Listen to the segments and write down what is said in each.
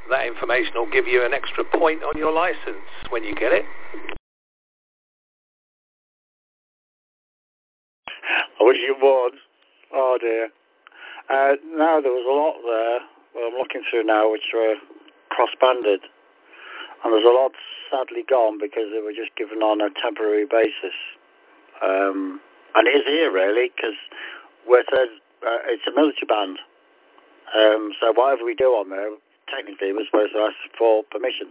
that information will give you an extra point on your license when you get it. I wish you would. Oh dear. No, there was a lot there. Well, I'm looking through now, which were cross-banded, and there's a lot sadly gone because they were just given on a temporary basis. And it is here really, because it's a military band. So whatever we do on there, technically we're supposed to ask for permission.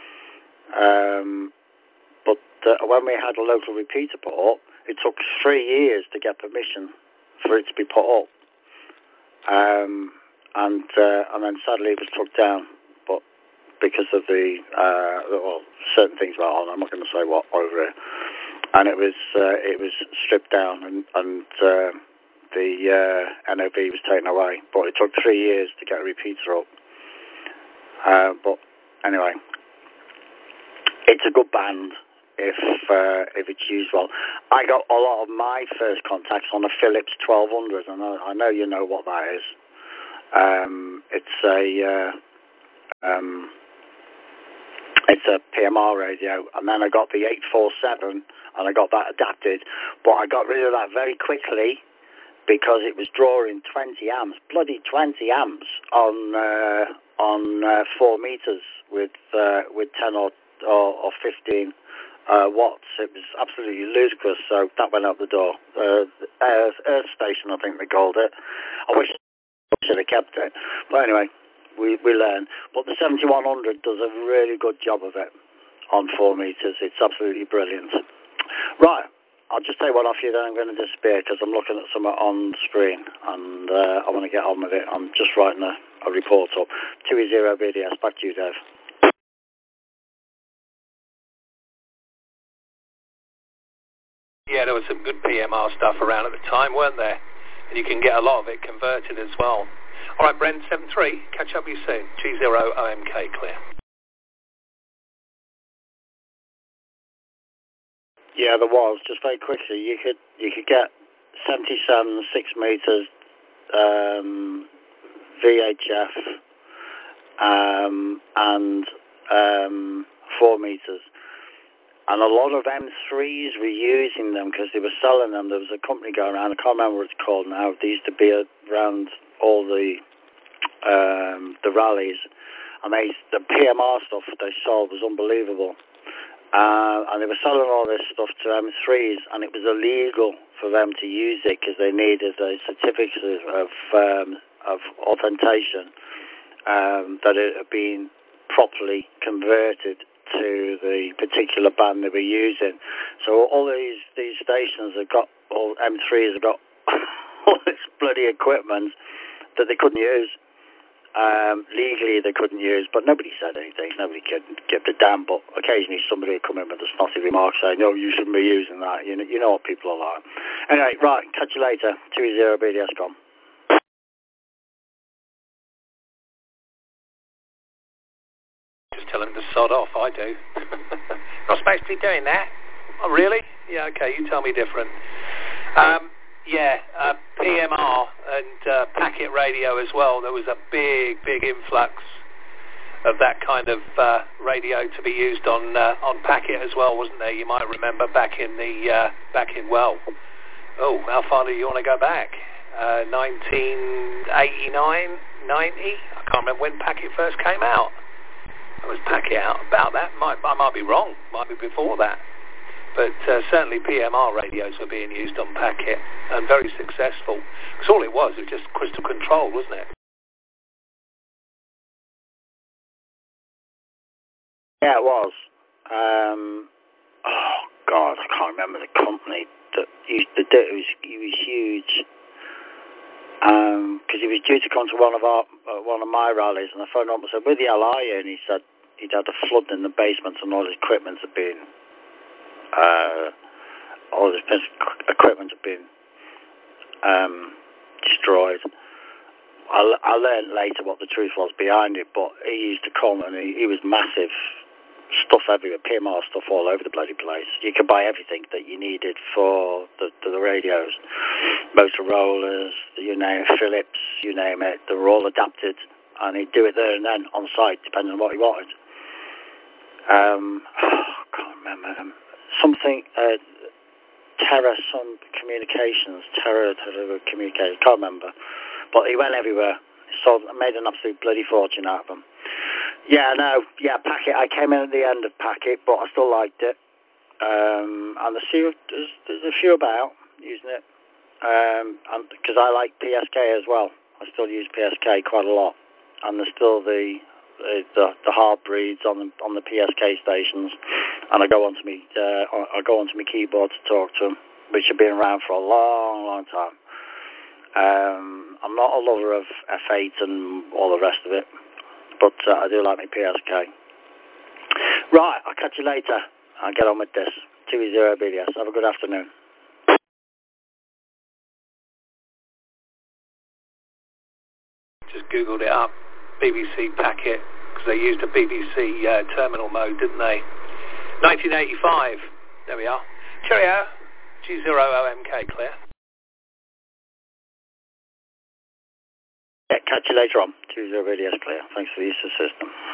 But when we had a local repeater put up, it took 3 years to get permission for it to be put up. And then sadly it was took down. But because of certain things went on, I'm not going to say what over it. And it was stripped down, and the NOV was taken away. But it took 3 years to get a repeater up. But anyway, it's a good band if it's used well. I got a lot of my first contacts on a Philips 1200, and I know you know what that is. It's a PMR radio, and then I got the 847, and I got that adapted. But I got rid of that very quickly because it was drawing 20 amps, bloody 20 amps on 4 meters with 10 or 15 watts. It was absolutely ludicrous, so that went out the door. Earth Station, I think they called it. I wish I should have kept it. But anyway, we learn. But the 7100 does a really good job of it on 4 meters. It's absolutely brilliant. Right, I'll just take one off you, then I'm going to disappear because I'm looking at something on the screen, and I want to get on with it. I'm just writing a report up. 2E0 BDS, back to you, Dave. Yeah, there was some good PMR stuff around at the time, weren't there? And you can get a lot of it converted as well. All right, Bren, 7-3. Catch up with you soon. G0 OMK, clear. Yeah, there was. Just very quickly, you could get 77 6 meters VHF and 4 meters. And a lot of M3s were using them because they were selling them. There was a company going around, I can't remember what it's called now. They used to be around all the rallies. And the PMR stuff they sold was unbelievable. And they were selling all this stuff to M3s, and it was illegal for them to use it because they needed a certificate of authentication that it had been properly converted to the particular band they were using. So all these stations have got, all M3s have got all this bloody equipment that they couldn't use. Legally they couldn't use, but nobody said anything. Nobody give a damn, but occasionally somebody would come in with a snotty remark saying, no, you shouldn't be using that. You know what people are like. Anyway, right, catch you later. 2E0 BDS com. Just tell him to sod off, I do. Not supposed to be doing that. Oh, really? Yeah, okay, you tell me different. PMR and packet radio as well. There was a big influx of that kind of radio to be used on packet as well, wasn't there? You might remember back in how far do you want to go back? 1989, 90? I can't remember when packet first came out. It was packet out about that. I might be wrong. Might be before that. But certainly PMR radios were being used on packet and very successful. Because all it was just crystal control, wasn't it? Yeah, it was. Oh, God, I can't remember the company that used to do it. He was huge. Because he was due to come to one of my rallies, and I phoned him up and said, where the hell are you? And he said he'd had a flood in the basement and all his equipment had been destroyed. I learned later what the truth was behind it, but he used to come and he was massive, stuff everywhere, PMR stuff all over the bloody place. You could buy everything that you needed for the radios, Motorola's, you name it, Philips, you name it. They were all adapted and he'd do it there and then on site, depending on what he wanted. I can't remember them. Something, Terra, some communications, Terra Communications, can't remember. But he went everywhere. So I made an absolute bloody fortune out of him. Yeah, no, yeah, Packet. I came in at the end of Packet, but I still liked it. And there's a few about using it. Because I like PSK as well. I still use PSK quite a lot. And there's still the hard breeds on the PSK stations, and I go onto my keyboard to talk to them, which have been around for a long time. I'm not a lover of F8 and all the rest of it, but I do like my PSK. Right, I'll catch you later. I'll get on with this. 2-0 BDS. Have a good afternoon. Just googled it up. BBC Packet, because they used a BBC terminal mode, didn't they? 1985. There we are. Cheerio. G0OMK, clear. Yeah, catch you later on. 2-0 BDS, clear. Thanks for the use of the system.